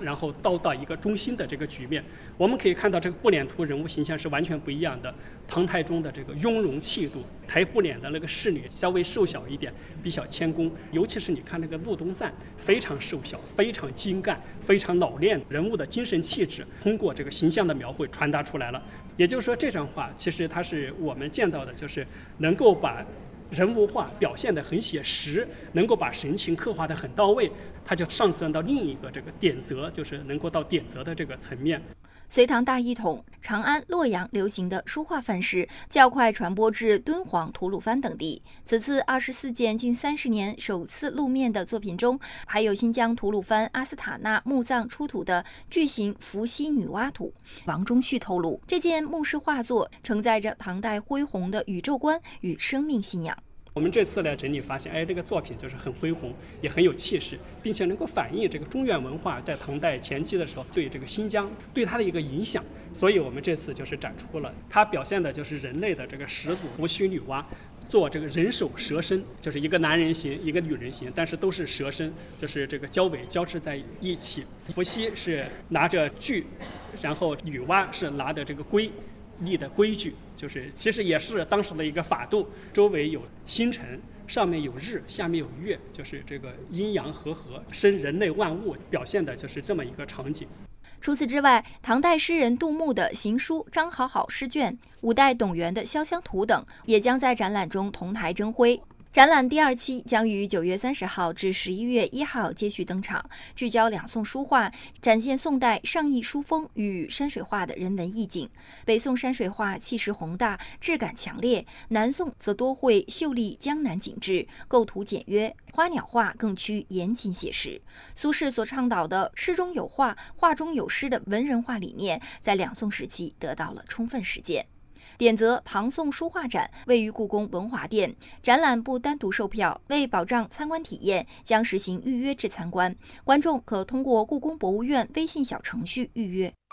然后到一个中心的这个局面。我们可以看到这个布脸图人物形象是完全不一样的。唐太宗的这个雍容气度，抬布脸的那个侍女稍微瘦小一点，比较谦恭。尤其是你看那个陆东赞，非常瘦小，非常精干，非常老练，人物的精神气质通过这个形象的描绘传达出来了。也就是说，这张画其实它是我们见到的，就是能够把人物画表现得很写实，能够把神情刻画得很到位，它就上升到另一个这个点则，就是能够到点则的这个层面。 隋唐大一统，长安、洛阳流行的书画范式较快传播至敦煌、吐鲁番等地。此次24件近30年首次露面的作品中，还有新疆吐鲁番阿斯塔纳墓葬出土的巨型伏羲女娲图。王中旭透露，这件墓室画作承载着唐代恢宏的宇宙观与生命信仰。 我们这次来整理发现，这个作品就是很恢宏，也很有气势，并且能够反映这个中原文化在唐代前期的时候对这个新疆对它的一个影响。所以我们这次就是展出了它表现的就是人类的这个始祖伏羲女娲做这个人首蛇身，就是一个男人形一个女人形，但是都是蛇身，就是这个交尾交织在一起。伏羲是拿着锯，然后女娲是拿的这个圭立的规矩，就是其实也是当时的一个法度，周围有星辰，上面有日，下面有月，就是这个阴阳和合，生人类万物，表现的就是这么一个场景。 除此之外，唐代诗人杜牧的行书《张好好诗卷》，五代董源的潇湘图等，也将在展览中同台争辉。展览第2期将于9月30号至11月1号接续登场，聚焦两宋书画，展现宋代上意书风与山水画的人文意境。北宋山水画气势宏大，质感强烈；南宋则多绘秀丽江南景致，构图简约，花鸟画更趋严谨写实。苏轼所倡导的诗中有画，画中有诗的文人画理念，在两宋时期得到了充分实践。点则唐宋书画展位于故宫文华殿，展览不单独售票，为保障参观体验，将实行预约制参观，观众可通过故宫博物院微信小程序预约。